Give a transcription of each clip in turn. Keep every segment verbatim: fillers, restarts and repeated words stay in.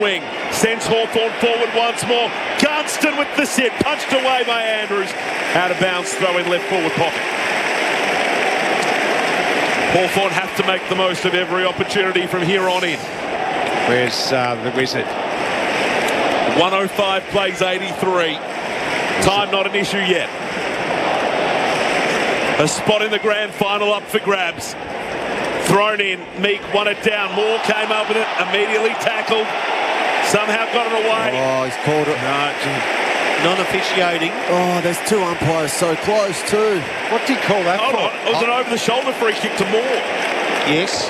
Wing sends Hawthorn forward once more. Gunston with the sit, punched away by Andrews. Out of bounds, throw in left forward pocket. Hawthorn have to make the most of every opportunity from here on in. Where's uh, the Wizard? one oh five plays eighty-three. Time not an issue yet. A spot in the grand final up for grabs. Thrown in, Meek won it down. Moore came up with it, immediately tackled. Somehow got it away. Oh, he's called it. No, non-officiating. Oh, there's two umpires so close too. What did he call that Hold for? on, it was oh. an over-the-shoulder free kick to Moore. Yes.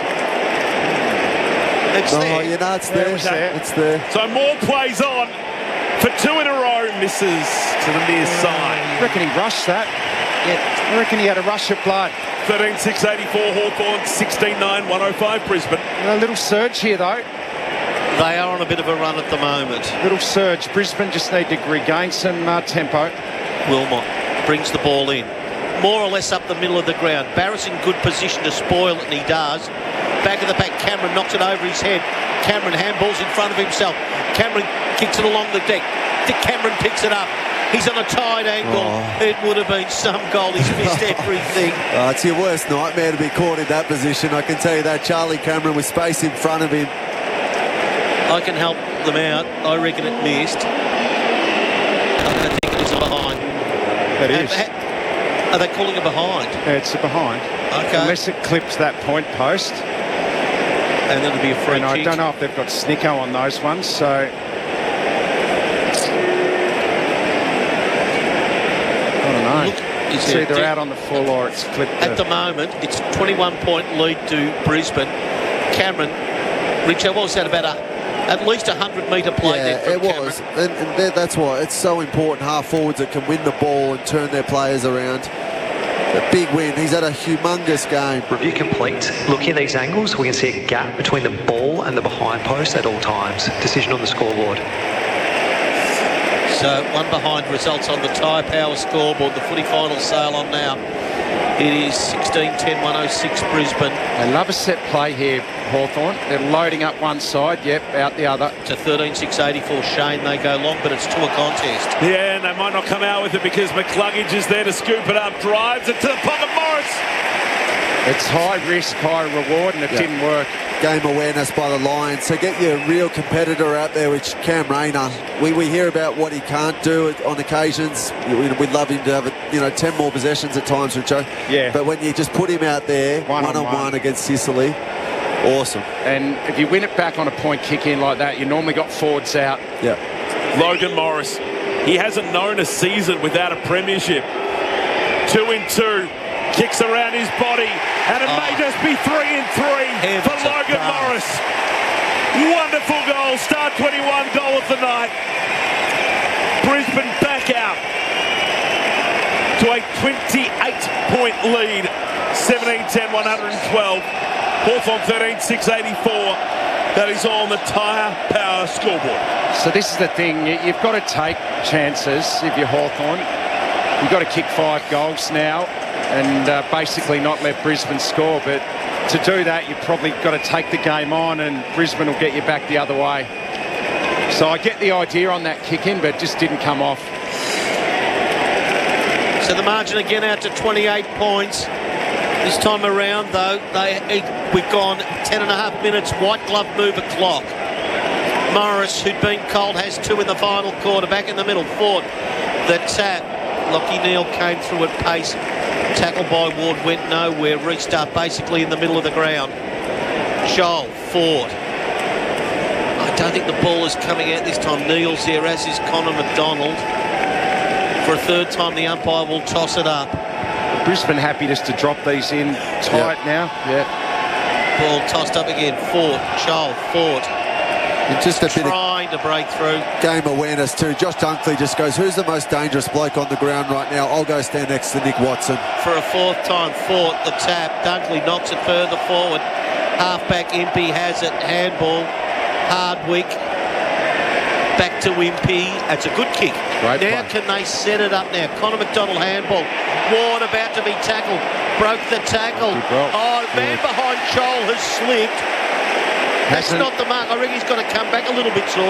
It's No, there. you know, it's Yeah, there. it's there. It's there. So Moore plays on for two in a row, misses to the near side. I reckon he rushed that. Yeah. I reckon he had a rush of blood. thirteen six eighty-four Hawthorn, sixteen nine one oh five Brisbane. A little surge here, though. They are on a bit of a run at the moment. Little surge. Brisbane just need to regain some uh, tempo. Wilmot brings the ball in. More or less up the middle of the ground. Barrett's in good position to spoil it, and he does. Back of the pack, Cameron knocks it over his head. Cameron handballs in front of himself. Cameron kicks it along the deck. Dick Cameron picks it up. He's on a tight angle. Oh. It would have been some goal. He's missed everything. Oh, it's your worst nightmare to be caught in that position. I can tell you that. Charlie Cameron with space in front of him. I can help them out. I reckon it missed. I think it was behind. It is. Are they calling it behind? Yeah, it's a behind. Okay. Unless it clips that point post. And then it'll be a free And I kick. don't know if they've got Snicko on those ones, so... I don't know. Look, It's is there- either out on the full or it's clipped. At the moment, it's twenty-one point lead to Brisbane. Cameron, Richard, what was that, about a, at least a hundred metre play Yeah, there from it Cameron. was. And, and that- that's why it's so important. Half forwards that can win the ball and turn their players around. A big win. He's had a humongous game. Review complete. Looking at these angles, we can see a gap between the ball and the behind post at all times. Decision on the scoreboard. So one behind results on the Tyre Power scoreboard. The footy final sail on now. It is sixteen ten one oh six Brisbane They love a set play here, Hawthorn. They're loading up one side, yep, out the other. to thirteen six eighty-four Shane. They go long, but it's to a contest. Yeah, and they might not come out with it because McCluggage is there to scoop it up, drives it to the pocket. Morris. It's high risk, high reward, and it Yeah. didn't work. Game awareness by the Lions. So get your real competitor out there, which Cam Rayner. We, we hear about what he can't do on occasions. We, we'd love him to have, you know, ten more possessions at times, Richo. Yeah. But when you just put him out there, One on one-on-one one. against Sicily, awesome. And if you win it back on a point kick in like that, you normally got forwards out. Yeah. Logan Morris. He hasn't known a season without a premiership. Two in two. Kicks around his body. And it Oh. may just be three in three Heavens for Logan above. Morris. Wonderful goal. Star twenty-one goal of the night. Brisbane back out to a twenty-eight point lead. seventeen ten one twelve. Hawthorn thirteen six eighty-four. That is on the Tyre Power scoreboard. So this is the thing, you- you've got to take chances if you're Hawthorn. You've got to kick five goals now and uh, basically not let Brisbane score. But to do that, you've probably got to take the game on and Brisbane will get you back the other way. So I get the idea on that kick in, but it just didn't come off. So the margin again out to twenty-eight points. This time around, though, they we've gone ten and a half minutes. White glove move a clock. Morris, who'd been cold, has two in the final quarter. Back in the middle, Ford. The tap. Lockie Neal came through at pace. Tackle by Ward went nowhere. Restart basically in the middle of the ground. Joel, Ford. I don't think the ball is coming out this time. Neal's there, as is Connor McDonald. For a third time, the umpire will toss it up. Brisbane happy just to drop these in tight now. Yeah. Ball tossed up again. Ford, Joel, Ford. And just a bit of Trying to break through. game awareness too. Josh Dunkley just goes, who's the most dangerous bloke on the ground right now? I'll go stand next to Nick Watson. For a fourth time, Ford, the tap. Dunkley knocks it further forward. Halfback Impey has it. Handball. Hardwick. Back to Impey. That's a good kick. Great now play. can they set it up now? Connor McDonald handball. Ward about to be tackled. Broke the tackle. Good goal. Oh, man Yeah. behind Joel has slipped. That's Hasn't- not the mark. I reckon he's got to come back a little bit, Saw.